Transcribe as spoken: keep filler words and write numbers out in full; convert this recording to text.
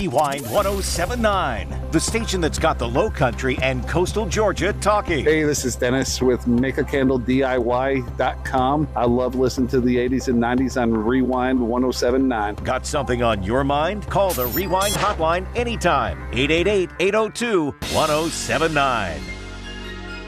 Rewind one oh seven point nine, the station that's got the Low Country and coastal Georgia talking. Hey, this is Dennis with Make A Candle D I Y dot com. I love listening to the eighties and nineties on Rewind one oh seven point nine. Got something on your mind? Call the Rewind hotline anytime. eight eight eight, eight oh two, one oh seven nine.